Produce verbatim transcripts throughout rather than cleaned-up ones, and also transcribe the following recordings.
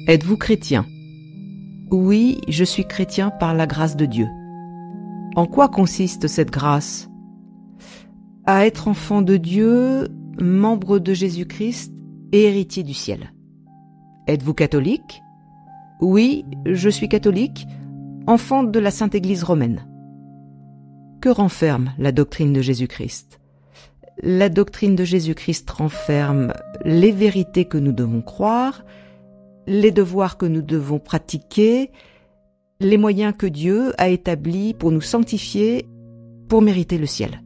Êtes-vous chrétien ? Oui, je suis chrétien par la grâce de Dieu. En quoi consiste cette grâce ? À être enfant de Dieu, membre de Jésus-Christ et héritier du ciel. Êtes-vous catholique ? Oui, je suis catholique, enfant de la Sainte Église romaine. Que renferme la doctrine de Jésus-Christ ? La doctrine de Jésus-Christ renferme les vérités que nous devons croire, les devoirs que nous devons pratiquer, les moyens que Dieu a établis pour nous sanctifier, pour mériter le ciel.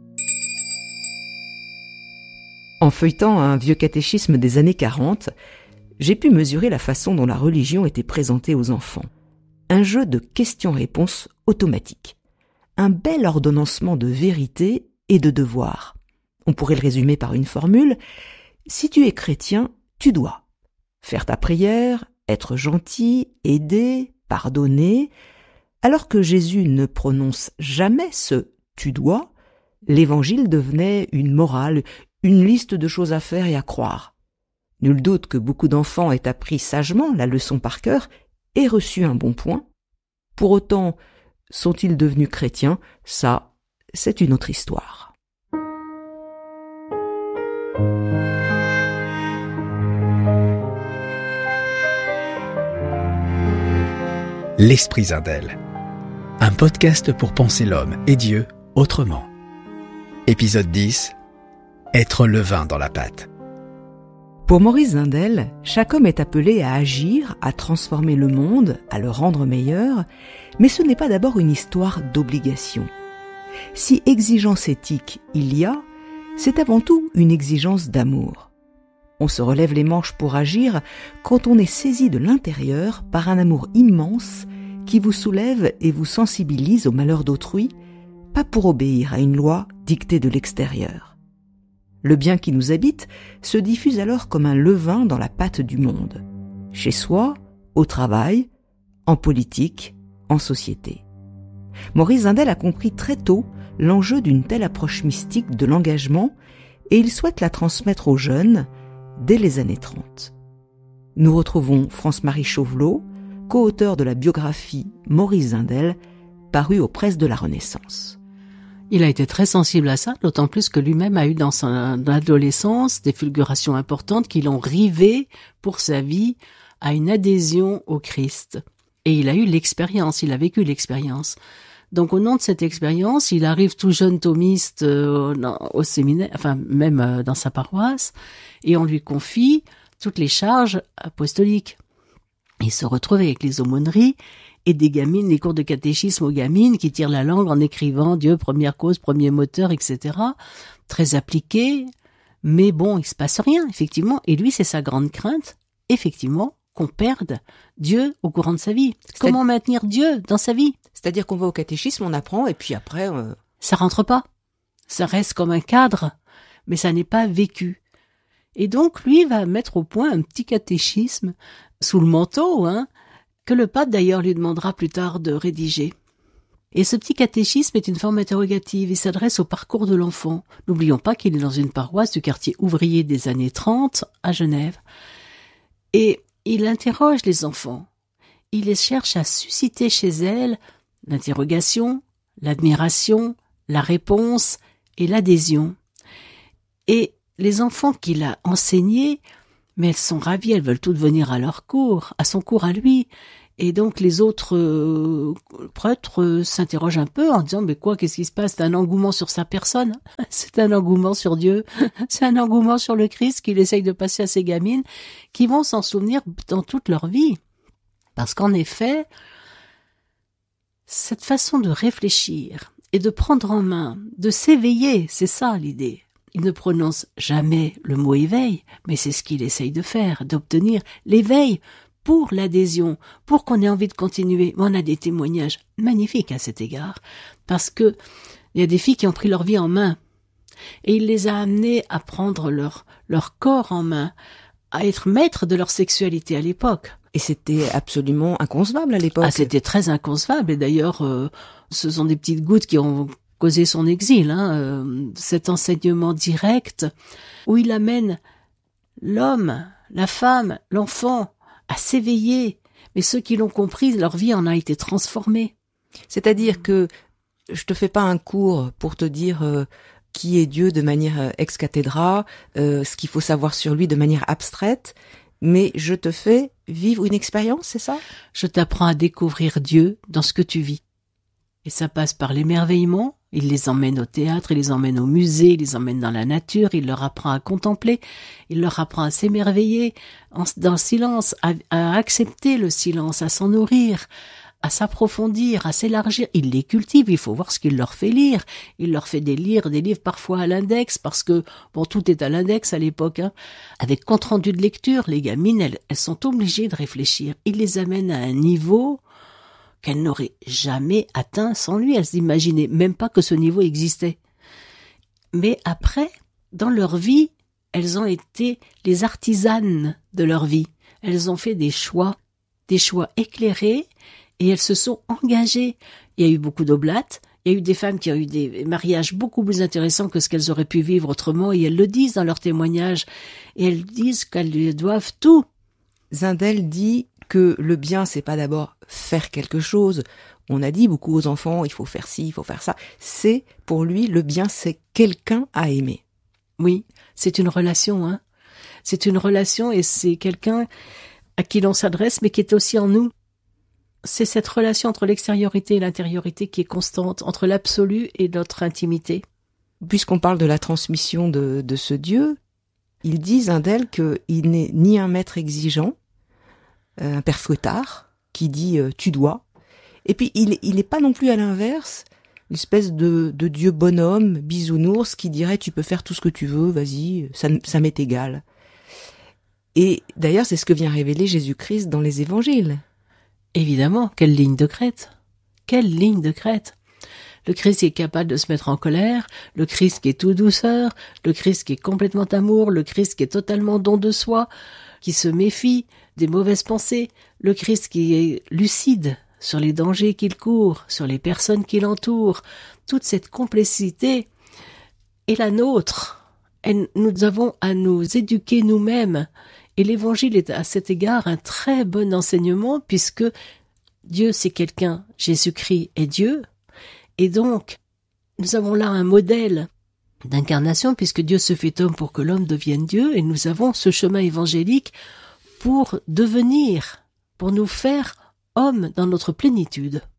En feuilletant un vieux catéchisme des années quarante, j'ai pu mesurer la façon dont la religion était présentée aux enfants. Un jeu de questions-réponses automatique. Un bel ordonnancement de vérité et de devoirs. On pourrait le résumer par une formule. Si tu es chrétien, tu dois faire ta prière, être gentil, aider, pardonner. Alors que Jésus ne prononce jamais ce « tu dois », l'évangile devenait une morale, une liste de choses à faire et à croire. Nul doute que beaucoup d'enfants aient appris sagement la leçon par cœur et reçu un bon point. Pour autant, sont-ils devenus chrétiens ? Ça, c'est une autre histoire. L'Esprit Zindel, un podcast pour penser l'homme et Dieu autrement. Épisode dix, être le vin dans la pâte. Pour Maurice Zindel, chaque homme est appelé à agir, à transformer le monde, à le rendre meilleur, mais ce n'est pas d'abord une histoire d'obligation. Si exigence éthique il y a, c'est avant tout une exigence d'amour. On se relève les manches pour agir quand on est saisi de l'intérieur par un amour immense qui vous soulève et vous sensibilise au malheur d'autrui, pas pour obéir à une loi dictée de l'extérieur. Le bien qui nous habite se diffuse alors comme un levain dans la pâte du monde, chez soi, au travail, en politique, en société. Maurice Zindel a compris très tôt l'enjeu d'une telle approche mystique de l'engagement et il souhaite la transmettre aux jeunes dès les années trente. Nous retrouvons France-Marie Chauvelot, co-auteur de la biographie Maurice Zindel, parue aux Presses de la Renaissance. Il a été très sensible à ça, d'autant plus que lui-même a eu dans son adolescence des fulgurations importantes qui l'ont rivé pour sa vie à une adhésion au Christ. Et il a eu l'expérience, il a vécu l'expérience. Donc au nom de cette expérience, il arrive tout jeune thomiste euh, au séminaire, enfin même euh, dans sa paroisse, et on lui confie toutes les charges apostoliques. Il se retrouve avec les aumôneries et des gamines, les cours de catéchisme aux gamines qui tirent la langue en écrivant Dieu, première cause, premier moteur, et cetera. Très appliqué, mais bon, il se passe rien, effectivement. Et lui, c'est sa grande crainte, effectivement, qu'on perde Dieu au courant de sa vie. C'est Comment maintenir Dieu dans sa vie ? C'est-à-dire qu'on va au catéchisme, on apprend, et puis après... Euh... Ça rentre pas. Ça reste comme un cadre, mais ça n'est pas vécu. Et donc, lui va mettre au point un petit catéchisme sous le manteau, hein, que le pape d'ailleurs lui demandera plus tard de rédiger. Et ce petit catéchisme est une forme interrogative, il s'adresse au parcours de l'enfant. N'oublions pas qu'il est dans une paroisse du quartier ouvrier des années trente à Genève. Et il interroge les enfants. Il les cherche à susciter chez elles l'interrogation, l'admiration, la réponse et l'adhésion. Et les enfants qu'il a enseignés, mais elles sont ravies, elles veulent toutes venir à leur cours, à son cours à lui. Et donc les autres euh, prêtres euh, s'interrogent un peu en disant « Mais quoi, qu'est-ce qui se passe ? C'est un engouement sur sa personne, c'est un engouement sur Dieu, c'est un engouement sur le Christ qu'il essaye de passer à ses gamines, qui vont s'en souvenir dans toute leur vie. » Parce qu'en effet, cette façon de réfléchir et de prendre en main, de s'éveiller, c'est ça l'idée. Il ne prononce jamais le mot éveil, mais c'est ce qu'il essaye de faire, d'obtenir l'éveil pour l'adhésion, pour qu'on ait envie de continuer. On a des témoignages magnifiques à cet égard, parce que il y a des filles qui ont pris leur vie en main, et il les a amenées à prendre leur, leur corps en main, à être maîtres de leur sexualité à l'époque. Et c'était absolument inconcevable à l'époque. Ah, c'était très inconcevable, et d'ailleurs, euh, ce sont des petites gouttes qui ont causé son exil, hein, euh, cet enseignement direct où il amène l'homme, la femme, l'enfant à s'éveiller. Mais ceux qui l'ont compris, leur vie en a été transformée. C'est-à-dire que je te fais pas un cours pour te dire euh, qui est Dieu de manière ex cathedra, euh, ce qu'il faut savoir sur lui de manière abstraite, mais je te fais vivre une expérience, c'est ça? Je t'apprends à découvrir Dieu dans ce que tu vis. Et ça passe par l'émerveillement. Il les emmène au théâtre, il les emmène au musée, il les emmène dans la nature, il leur apprend à contempler, il leur apprend à s'émerveiller en, dans le silence, à, à accepter le silence, à s'en nourrir, à s'approfondir, à s'élargir. Il les cultive, il faut voir ce qu'il leur fait lire. Il leur fait des lire des livres parfois à l'index, parce que, bon, tout est à l'index à l'époque, hein. Avec compte-rendu de lecture, les gamines, elles, elles sont obligées de réfléchir. Il les amène à un niveau qu'elles n'auraient jamais atteint sans lui. Elles s'imaginaient même pas que ce niveau existait. Mais après, dans leur vie, elles ont été les artisanes de leur vie. Elles ont fait des choix, des choix éclairés, et elles se sont engagées. Il y a eu beaucoup d'oblates, il y a eu des femmes qui ont eu des mariages beaucoup plus intéressants que ce qu'elles auraient pu vivre autrement, et elles le disent dans leurs témoignages, et elles disent qu'elles lui doivent tout. Zindel dit que le bien, c'est pas d'abord faire quelque chose. On a dit beaucoup aux enfants, il faut faire ci, il faut faire ça. C'est, pour lui, le bien, c'est quelqu'un à aimer. Oui, c'est une relation, hein. C'est une relation et c'est quelqu'un à qui l'on s'adresse, mais qui est aussi en nous. C'est cette relation entre l'extériorité et l'intériorité qui est constante, entre l'absolu et notre intimité. Puisqu'on parle de la transmission de, de ce Dieu, il dit, Zindel, qu'il n'est ni un maître exigeant, un père fouettard, qui dit euh, « tu dois », et puis il il n'est pas non plus à l'inverse, une espèce de, de Dieu bonhomme, bisounours, qui dirait « tu peux faire tout ce que tu veux, vas-y, ça, ça m'est égal ». Et d'ailleurs, c'est ce que vient révéler Jésus-Christ dans les évangiles. Évidemment, quelle ligne de crête! Quelle ligne de crête! Le Christ qui est capable de se mettre en colère, le Christ qui est tout douceur, le Christ qui est complètement amour, le Christ qui est totalement don de soi, qui se méfie des mauvaises pensées, le Christ qui est lucide sur les dangers qu'il court, sur les personnes qui l'entourent. Toute cette complexité est la nôtre. Et nous avons à nous éduquer nous-mêmes. Et l'Évangile est à cet égard un très bon enseignement, puisque Dieu c'est quelqu'un, Jésus-Christ est Dieu, et donc nous avons là un modèle d'incarnation, puisque Dieu se fait homme pour que l'homme devienne Dieu, et nous avons ce chemin évangélique pour devenir, pour nous faire hommes dans notre plénitude.